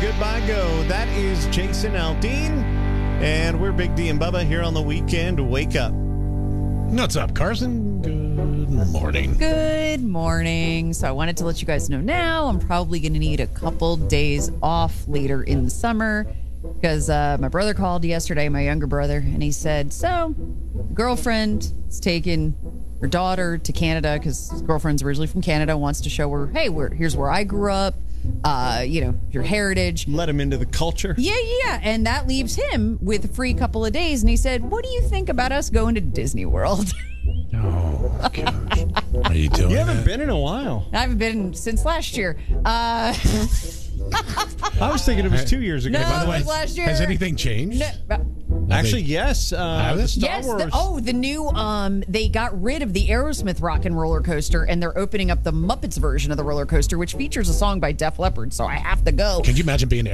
Goodbye Go. That is Jason Aldean, and we're Big D and Bubba here on the weekend. Wake up. What's up, Carson? Good morning. Good morning. So I wanted to let you guys know now I'm probably going to need a couple days off later in the summer because my brother called yesterday, my younger brother, and he said, so girlfriend is taking her daughter to Canada because his girlfriend's originally from Canada, wants to show her, hey, here's where I grew up, your heritage. Let him into the culture. Yeah. And that leaves him with a free couple of days. And he said, what do you think about us going to Disney World? Oh, gosh. Are you doing You haven't that? been in a while. I haven't been since last year. I was thinking it was 2 years ago. No, By the way, it was last year. has anything changed? Actually, yes. The Star Yes. Wars. The new, they got rid of the Aerosmith Rock and Roller Coaster, and they're opening up the Muppets version of the roller coaster, which features a song by Def Leppard, so I have to go. Can you imagine being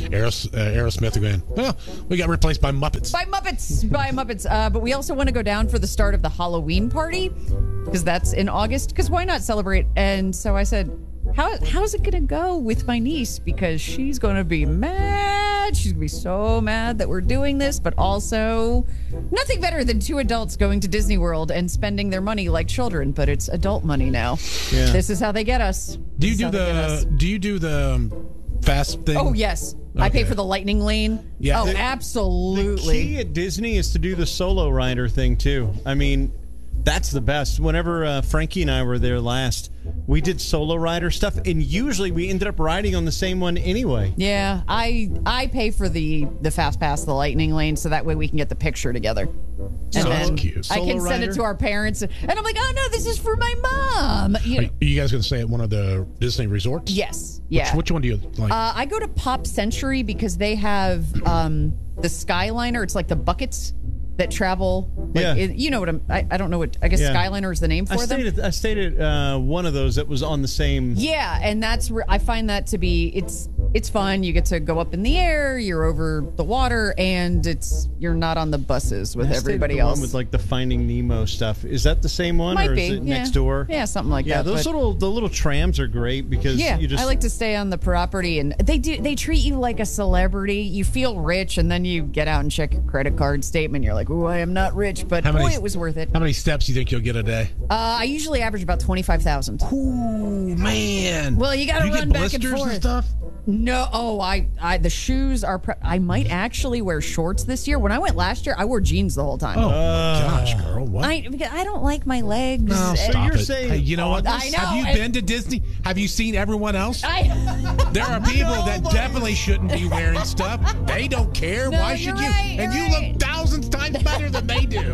Aerosmith going, well, we got replaced by Muppets. By Muppets. But we also want to go down for the start of the Halloween party, because that's in August, because why not celebrate? And so I said, how's it going to go with my niece? Because she's going to be mad. She's going to be so mad that we're doing this, but also nothing better than two adults going to Disney World and spending their money like children, but it's adult money now. Yeah. This is how they get us. Do you do the fast thing? Oh, yes. Okay. I pay for the lightning lane. Yeah. Oh, The absolutely. key at Disney is to do the solo rider thing, too. I mean, that's the best. Whenever Frankie and I were there last, we did solo rider stuff, and usually we ended up riding on the same one anyway. Yeah, I pay for the Fast Pass, the lightning lane, so that way we can get the picture together. And So then cute. I can Solo send it rider? to our parents, and I'm like, oh no, this is for my mom. Are you guys going to stay at one of the Disney resorts? Yes, yeah. Which one do you like? I go to Pop Century because they have the Skyliner. It's like the buckets that travel. Like, Yeah. you know what I don't know what. I guess Yeah. Skyliner is the name for them. I stayed at one of those that was on the same. Yeah, and that's where I find that to be it's fun. You get to go up in the air, you're over the water, and you're not on the buses with I stayed at everybody the else. One with like the Finding Nemo stuff. Is that the same one, Might or be is it yeah. next door? Yeah, something like Yeah, that. those but- little trams are great because Yeah, you just I like to stay on the property, and they treat you like a celebrity. You feel rich, and then you get out and check your credit card statement. You're like, "Ooh, I am not rich," but boy, it was worth it. How many steps do you think you'll get a day? I usually average about 25,000. Ooh, man. Well, you got to Do run get back and blisters forth. stuff? No, the shoes are. I might actually wear shorts this year. When I went last year, I wore jeans the whole time. Oh, gosh, girl. What? I don't like my legs. No, So stop you're it. saying Hey, you know what? I know, Have you and- been to Disney? Have you seen everyone else? I There are people that definitely shouldn't be wearing stuff. They don't care. No, Why should you're you? right, And you're you right. look